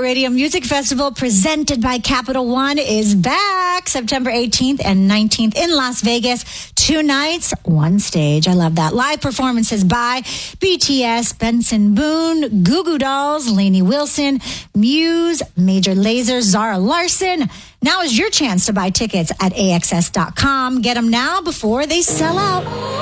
Radio Music Festival presented by Capital One is back September 18th and 19th in Las Vegas. 2 nights, 1 stage. I love that. Live performances by BTS, Benson Boone, Goo Goo Dolls, Lainey Wilson, Muse, Major Lazer, Zara Larson. Now is your chance to buy tickets at AXS.com. Get them now before they sell out.